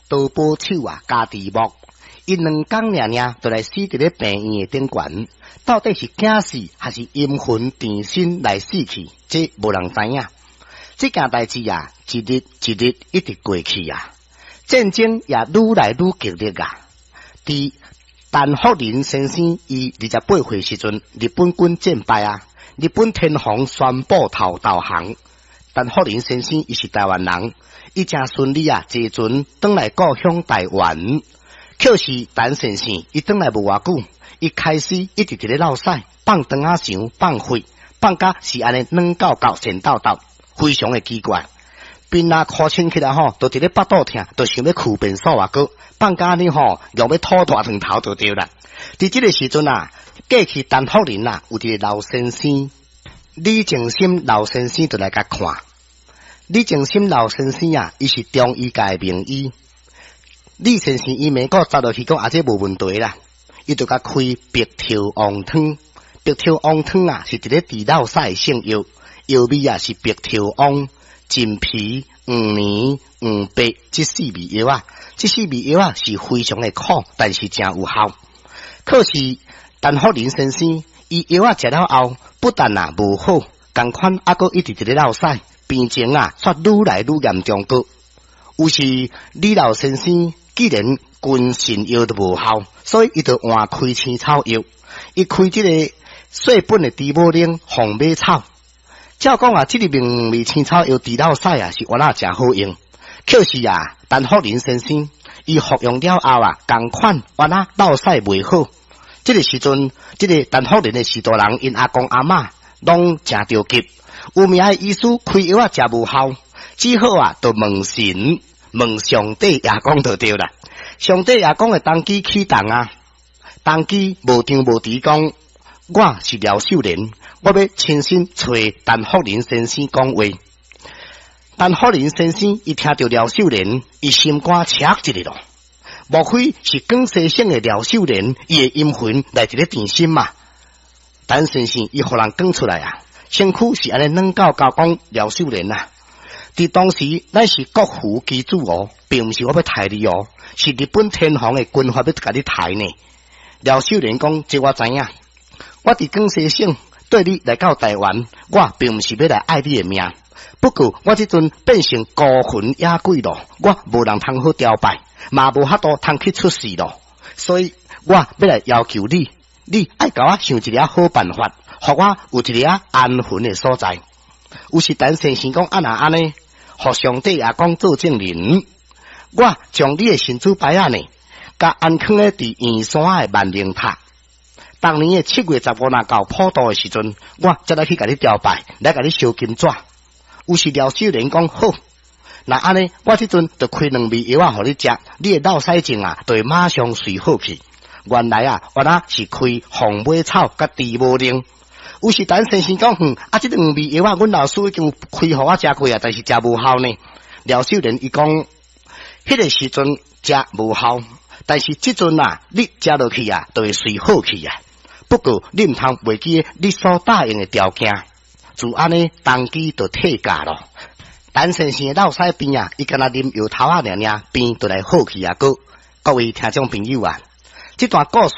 刀保手啊加治木，伊2工尔就来死伫咧病院的顶悬，到底是惊死还是阴魂缠身来死去，这无人知影。这件代志啊，一日一日一直过去啊，战争也愈来愈激烈啊。伫陈福仁先生伊28岁时阵，日本军战败啊，日本天皇宣布投降。陈福仁先生伊是台湾人，伊正顺利啊，坐船转来故乡台湾。可是陈先生伊转来无偌久，伊开始一直伫咧闹屎，放长啊翔，放血，放甲是安尼软到到线到到，非常的奇怪。病啊哭清起来吼，都伫咧腹肚痛，都想要去便所啊个，放假呢吼，又要吐大汤头就对啦。伫这个时阵啊，过去陈福仁啊，有一个老先生，李正心老先生就来甲看。李正心老先生啊，伊是中医界名医。李先生伊美国走落去讲啊，这无问题啦，伊就甲开白条王汤。白条王汤啊，是一个治老屎的圣药，药味啊是白条王、陈皮、黄连、黄白这4味药啊，这4味药啊是非常的苦，但是真有效。可是陈福仁先生伊药啊食了后，不但啊无好，同款还佫一直伫咧闹屎，病情啊却愈来愈严重个。有时李老先生既然君臣药都无效，所以伊就换开青草药。伊开这个细本的猪母奶、红马草。照讲啊，这个名味青草药治老屎啊是原来真好用。可是啊，陈福仁先生伊服用了后啊，同款原来老屎袂好。这个时阵，这个陈福仁的许多人因阿公阿嬷拢真着急，有名的医师开药啊，真无效，只好啊，就问神。问上帝也讲就对啦，上帝也讲的当机启动啊，当机无张无弛讲，我是廖秀莲，我要亲身找陈福仁先生讲话。陈福仁先生一听到廖秀莲，伊心肝赤一个咯，莫非是广西省的廖秀莲，伊的阴魂来一个甜心嘛？陈先生伊互人讲出来啊，身躯是安尼软到到讲廖秀莲啊。伫当时，咱是国父基主哦，并毋是我要杀你哦，是日本天皇的军阀要甲你杀呢。廖秀莲讲，这我知影，我伫广西省对你来到台湾，我并毋是要来爱你的命。不过我这阵变成孤魂野鬼咯，我无人通好吊拜，嘛无法度通去出世咯，所以我要来要求你，你爱甲我想一个好办法，互我有一个安魂的所在。有时陈先生讲，安尼。互上帝也讲做证人，我将你的神主牌呢，甲安放咧伫圆山的万灵塔。当年的7月15日到普渡的时阵，我才来去甲你吊拜，来甲你烧金纸。有时廖秀莲讲好，那安尼我这阵就开2味药啊，互你食，你的闹屎症啊，就会马上随好去。原来啊，我那是开红马草甲猪母奶。有时陈先生讲，这2味药啊，阮老师已经开互我食过啊，但是食无效呢。廖秀莲伊讲，迄个时阵食无效，但是即阵啊，你食落去啊，就会随好去啊。不过你毋通袂记你所答应的条件，就安尼当机就退价咯。陈先生的闹屎病啊，伊敢若啉药头啊，病就来好去啊个。各位听众朋友啊，这段故事。